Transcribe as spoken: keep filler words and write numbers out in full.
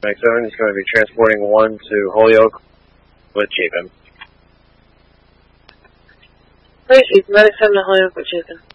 Medic seven is going to be transporting one to Holyoke with Chapin. Great, Medic seven to Holyoke with Chapin.